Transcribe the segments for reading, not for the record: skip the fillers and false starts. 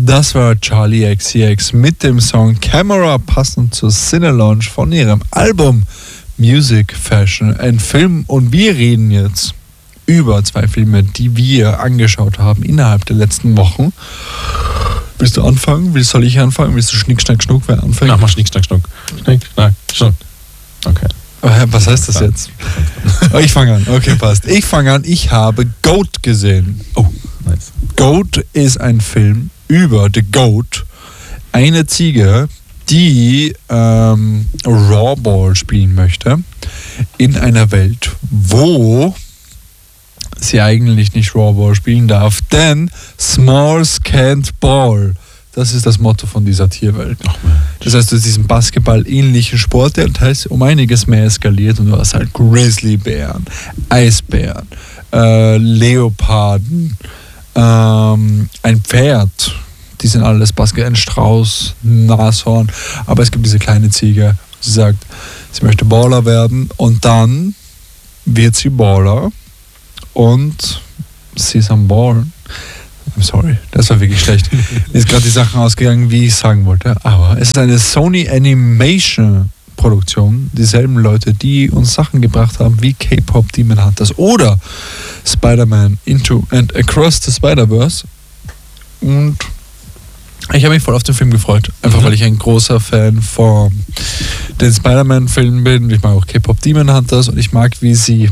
Das war Charlie XCX mit dem Song Camera, passend zur Cine-Launch von ihrem Album Music, Fashion and Film. Und wir reden jetzt über 2 Filme, die wir angeschaut haben innerhalb der letzten Wochen. Willst du anfangen? Soll ich anfangen? Willst du Schnick, Schnack, Schnuck, wer anfängt? Mach mal Schnick, Schnack, Schnuck. Schnick, Schnack, Schnuck. Okay. Was heißt das jetzt? Oh, ich fange an. Okay, passt. Ich fange an. Ich habe Goat gesehen. Oh, nice. Goat ist ein Film über The Goat, eine Ziege, die Rawball spielen möchte in einer Welt, wo sie eigentlich nicht Rawball spielen darf, denn Smalls can't ball. Das ist das Motto von dieser Tierwelt. Das heißt, du hast diesen Basketball-ähnlichen Sport, der teils um einiges mehr eskaliert und du hast halt Grizzlybären, Eisbären, Leoparden, ein Pferd, die sind alles Basketball, ein Strauß, ein Nashorn, aber es gibt diese kleine Ziege, sie sagt, sie möchte Baller werden und dann wird sie Baller und sie ist am Ballen. I'm sorry, das war wirklich schlecht. Mir ist gerade die Sachen ausgegangen, wie ich sagen wollte, aber es ist eine Sony Animation Produktion, dieselben Leute, die uns Sachen gebracht haben wie K-Pop Demon Hunters oder Spider-Man Into and Across the Spider-Verse. Und ich habe mich voll auf den Film gefreut, einfach weil ich ein großer Fan von den Spider-Man-Filmen bin. Ich mag auch K-Pop Demon Hunters und ich mag, wie sie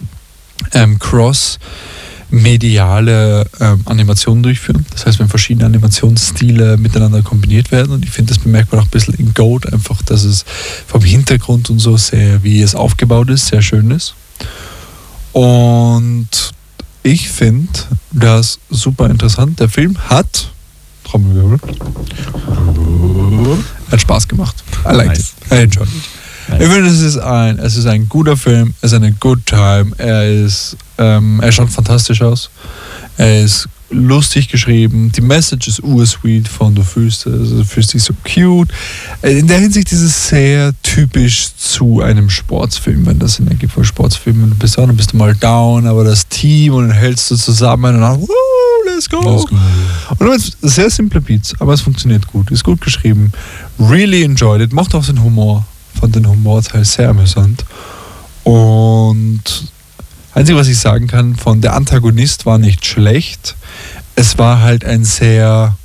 cross-mediale Animationen durchführen. Das heißt, wenn verschiedene Animationsstile miteinander kombiniert werden, und ich finde, das bemerkt man auch ein bisschen in Goat, einfach, dass es vom Hintergrund und so sehr, wie es aufgebaut ist, sehr schön ist. Und ich finde das super interessant. Der Film hat Spaß gemacht. I liked it. I enjoyed it. Nice. Ich finde, es ist ein guter Film, es ist eine good time, er schaut fantastisch aus, er ist lustig geschrieben, die Message ist ursweet von du fühlst dich so cute. In der Hinsicht ist es sehr typisch zu einem Sportsfilm, wenn das Sinn ergibt von Sportsfilmen. Du bist dann bist du mal down, aber das Team und dann hältst du zusammen und dann let's go. Und dann ist sehr simple Beats, aber es funktioniert gut, ist gut geschrieben. Really enjoyed it, macht auch den Humor. Fand den Humorteil sehr amüsant. Und einzige, was ich sagen kann, von der Antagonist war nicht schlecht. Es war halt ein sehr...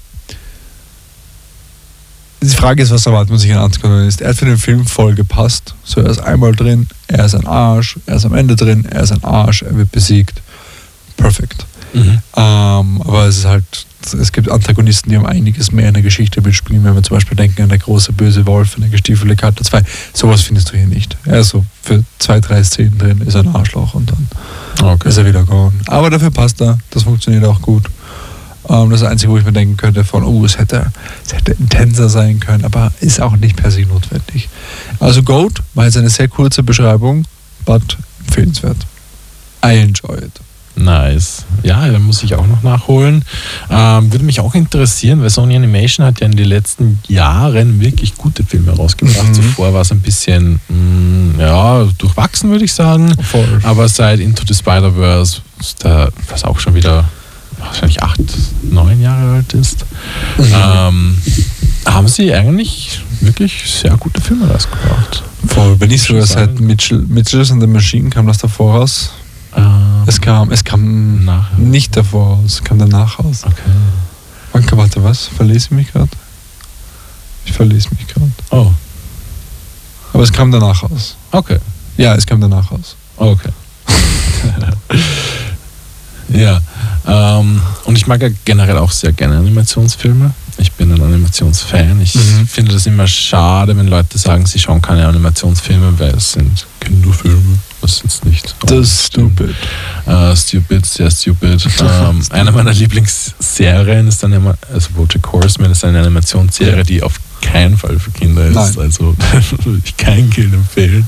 Die Frage ist, was erwartet man sich an Antagonist? Er hat für den Film voll gepasst. So, er ist einmal drin, er ist ein Arsch, er ist am Ende drin, er ist ein Arsch, er wird besiegt. Perfekt. Aber es ist halt... Es gibt Antagonisten, die haben einiges mehr in der Geschichte mitspielen, wenn wir zum Beispiel denken an der große böse Wolf in der gestiefelte Kater 2. Sowas findest du hier nicht. Er ist so für 2-3 Szenen drin, ist ein Arschloch und dann ist er wieder gone. Aber dafür passt er, das funktioniert auch gut. Das ist das Einzige, wo ich mir denken könnte von, es hätte intenser sein können, aber ist auch nicht per se notwendig. Also Goat war jetzt eine sehr kurze Beschreibung, but empfehlenswert. I enjoy it. Nice. Ja, da muss ich auch noch nachholen. Würde mich auch interessieren, weil Sony Animation hat ja in den letzten Jahren wirklich gute Filme rausgebracht. Zuvor war es ein bisschen durchwachsen, würde ich sagen. Voll. Aber seit Into the Spider-Verse, was auch schon wieder wahrscheinlich 8-9 Jahre alt ist, haben sie eigentlich wirklich sehr gute Filme rausgebracht. Voll. Wenn nicht sogar seit Mitchells and the Machine kam das davor raus. Es kam nicht davor raus, es kam danach raus. Okay. Anke, warte, was? Verlese ich mich gerade? Ich verlese mich gerade. Oh. Aber es kam danach raus. Okay. Ja, es kam danach raus. Okay. Ja. Und ich mag ja generell auch sehr gerne Animationsfilme. Ich bin ein Animationsfan. Ich finde das immer schade, wenn Leute sagen, sie schauen keine Animationsfilme, weil es sind Kinderfilme. Das ist jetzt nicht. Das ist stupid. Stupid, sehr stupid. Eine meiner Lieblingsserien ist BoJack Horseman ist eine Animationsserie, die auf keinen Fall für Kinder ist. Nein. Also würde ich kein Kind empfehlen.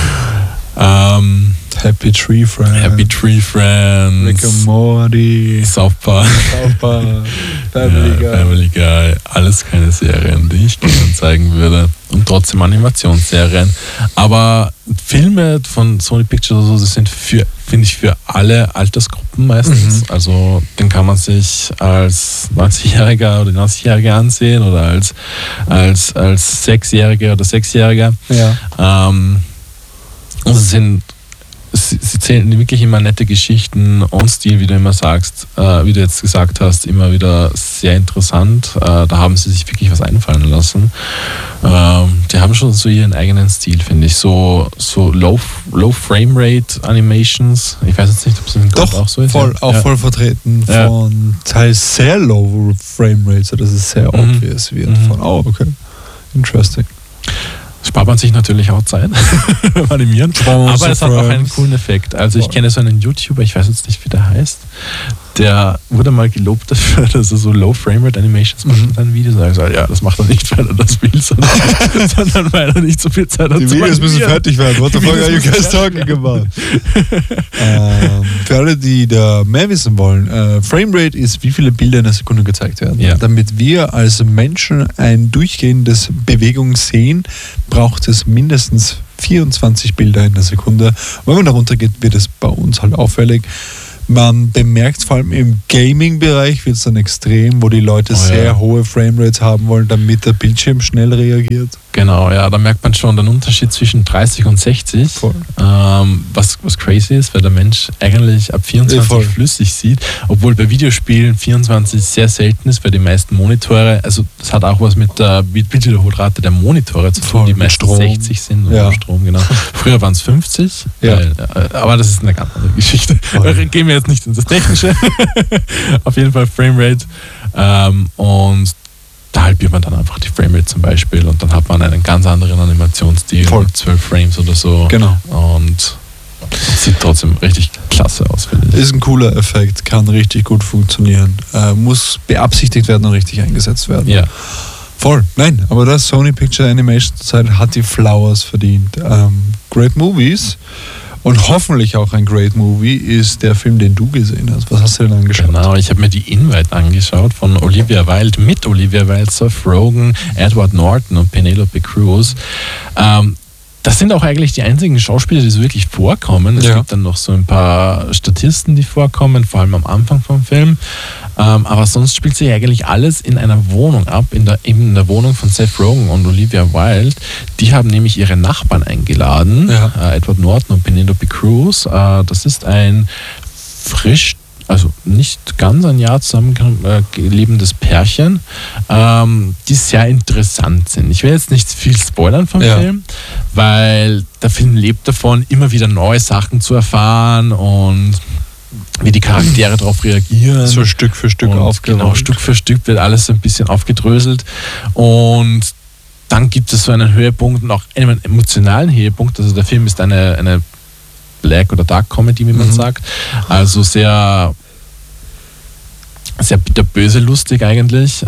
Happy Tree Friends. Rick and Morty. South Park. Family Guy. Alles keine Serien, die ich gerne zeigen würde. Und trotzdem Animationsserien. Aber Filme von Sony Pictures, also, das sind finde ich, für alle Altersgruppen meistens. Also den kann man sich als 90-Jähriger oder 90-Jährige ansehen oder als 6-Jährige oder 6-Jähriger. Ja. Und sie erzählen wirklich immer nette Geschichten und Stil, wie du immer sagst, wie du jetzt gesagt hast, immer wieder sehr interessant. Da haben sie sich wirklich was einfallen lassen. Die haben schon so ihren eigenen Stil, finde ich. So Low Frame Rate Animations. Ich weiß jetzt nicht, ob es in Doch, auch so ist. Voll vertreten von teils sehr low Frame Rate, so dass es sehr obvious wird. Okay. Interesting. Spart man sich natürlich auch Zeit beim Animieren, aber es hat auch einen coolen Effekt. Also ich kenne so einen YouTuber, ich weiß jetzt nicht, wie der heißt, der wurde mal gelobt dafür, dass er so Low-Frame-Rate-Animations macht in seinen Videos. Und er das macht er nicht, weil er das will, sondern weil er nicht so viel Zeit hat. Die Videos müssen fertig werden. What the fuck are you guys talking about? Für alle, die da mehr wissen wollen, Framerate ist, wie viele Bilder in einer Sekunde gezeigt werden. Ja. Damit wir als Menschen ein durchgehendes Bewegung sehen, braucht es mindestens 24 Bilder in der Sekunde. Und wenn man darunter geht, wird es bei uns halt auffällig. Man bemerkt vor allem im Gaming-Bereich wird es dann extrem, wo die Leute sehr hohe Framerates haben wollen, damit der Bildschirm schnell reagiert. Genau, ja, da merkt man schon den Unterschied zwischen 30 und 60, was crazy ist, weil der Mensch eigentlich ab 24 flüssig sieht, obwohl bei Videospielen 24 sehr selten ist, weil die meisten Monitore, also das hat auch was mit der Bildwiederholrate der Monitore zu tun, die meisten Strom. 60 sind und Strom, genau. Früher waren es 50, aber das ist eine ganz andere Geschichte. Gehen wir jetzt nicht in das Technische. Auf jeden Fall Framerate und da halbiert man dann einfach die Framerate zum Beispiel und dann hat man einen ganz anderen Animationsstil mit 12 Frames oder so. Genau. Und sieht trotzdem richtig klasse aus, finde ich. Ist ein cooler Effekt, kann richtig gut funktionieren. Muss beabsichtigt werden und richtig eingesetzt werden. Ja. Voll. Nein, aber das Sony Picture Animation zurzeit hat die Flowers verdient. Great Movies. Und hoffentlich auch ein Great Movie ist der Film, den du gesehen hast. Was hast du denn angeschaut? Genau, ich habe mir die Invite angeschaut von Olivia Wilde, mit Olivia Wilde, Seth Rogen, Edward Norton und Penelope Cruz. Das sind auch eigentlich die einzigen Schauspieler, die so wirklich vorkommen. Es gibt dann noch so ein paar Statisten, die vorkommen, vor allem am Anfang vom Film. Aber sonst spielt sich eigentlich alles in einer Wohnung ab, in der Wohnung von Seth Rogen und Olivia Wilde. Die haben nämlich ihre Nachbarn eingeladen, Edward Norton und Penelope Cruz. Das ist ein also nicht ganz ein Jahr zusammen lebendes Pärchen, die sehr interessant sind. Ich will jetzt nicht viel spoilern vom Film, weil der Film lebt davon, immer wieder neue Sachen zu erfahren und wie die Charaktere darauf reagieren. So Stück für Stück aufgerollt. Genau, Stück für Stück wird alles ein bisschen aufgedröselt und dann gibt es so einen Höhepunkt und auch einen emotionalen Höhepunkt. Also der Film ist eine Black- oder Dark-Comedy, wie man sagt. Also sehr bitterböse lustig eigentlich.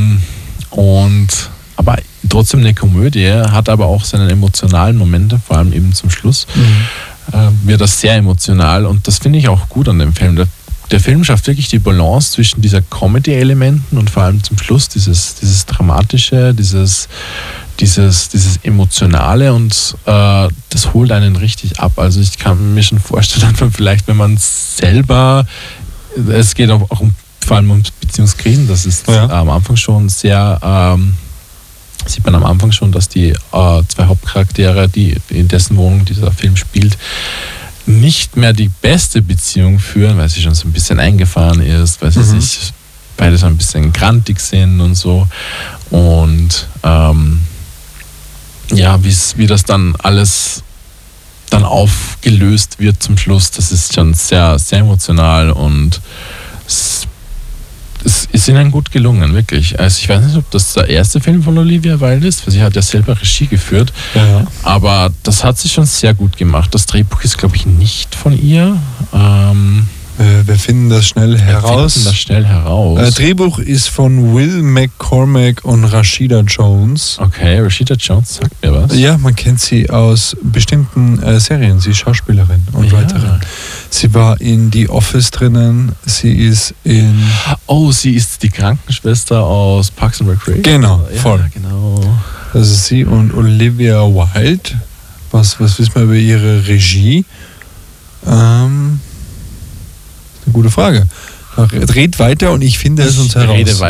Aber trotzdem eine Komödie, hat aber auch seine emotionalen Momente, vor allem eben zum Schluss. Wird das sehr emotional und das finde ich auch gut an dem Film. Der Film schafft wirklich die Balance zwischen dieser Comedy-Elementen und vor allem zum Schluss dieses Dramatische, dieses Emotionale und das holt einen richtig ab. Also ich kann mir schon vorstellen, dass man vielleicht, wenn man selber, es geht auch vor allem um Beziehungskrisen, das ist am Anfang schon sehr, sieht man am Anfang schon, dass die zwei Hauptcharaktere, die in dessen Wohnung dieser Film spielt, nicht mehr die beste Beziehung führen, weil sie schon so ein bisschen eingefahren ist, weil sie sich beide so ein bisschen grantig sind und so. Und wie das dann alles dann aufgelöst wird zum Schluss, das ist schon sehr, sehr emotional und es ist ihnen gut gelungen, wirklich. Also ich weiß nicht, ob das der erste Film von Olivia Wilde ist, weil sie hat ja selber Regie geführt, aber das hat sie schon sehr gut gemacht. Das Drehbuch ist, glaube ich, nicht von ihr. Wir finden das schnell heraus. Drehbuch ist von Will McCormack und Rashida Jones. Okay, Rashida Jones sagt mir was. Ja, man kennt sie aus bestimmten Serien. Sie ist Schauspielerin und Writerin. Sie war in The Office drinnen. Sie ist in... Oh, sie ist die Krankenschwester aus Parks and Recreation. Genau, voll. Ja, genau. Das ist sie und Olivia Wilde. Was wissen wir über ihre Regie? Eine gute Frage. Red weiter und ich finde es uns heraus.